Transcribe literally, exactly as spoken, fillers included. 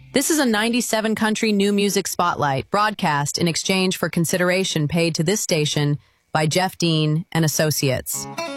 This is a ninety-seven country new music spotlight broadcast in exchange for consideration paid to this station by Jeff Dean and Associates.